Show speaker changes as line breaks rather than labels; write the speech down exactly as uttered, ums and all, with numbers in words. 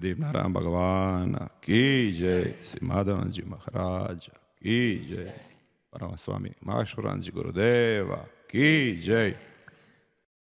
प्रदीप नारायण भगवान की जय। श्री माधवानंद जी महाराज की जय। परम स्वामी महाश्वरानंद जी गुरुदेव की जय।